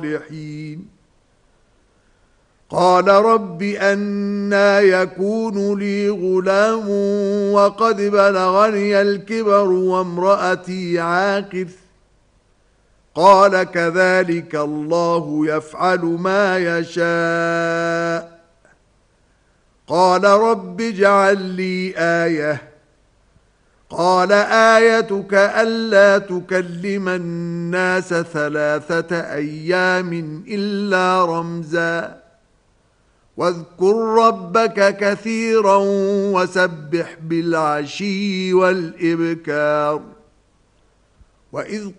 قال رب أنى يكون لي غلام وقد بلغني الكبر وامرأتي عاقر قال كذلك الله يفعل ما يشاء قال رب اجعل لي آية قال آيتك ألا تكلم الناس 3 أيام إلا رمزا واذكر ربك كثيرا وسبح بالعشي والإبكار وإذ